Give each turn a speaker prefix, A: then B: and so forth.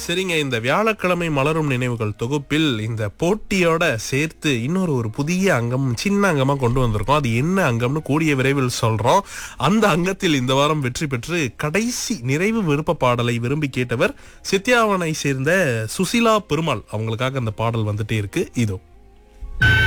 A: சரிங்க, இந்த வியாழக்கிழமை மலரும் நினைவுகள் தொகுப்பில் இந்த போட்டியோட சேர்த்து இன்னொரு புதிய அங்கம், சின்ன அங்கமா கொண்டு வந்திருக்கோம். அது என்ன அங்கம்னு கூடிய விரைவில் சொல்றோம். அந்த அங்கத்தில் இந்த வாரம் வெற்றி பெற்று கடைசி நிறைவு விருப்ப பாடலை விரும்பி கேட்டவர் சித்தியாவனை சேர்ந்த சுசிலா பெருமாள். அவங்களுக்காக அந்த பாடல் வந்துட்டே இருக்கு. இதோ.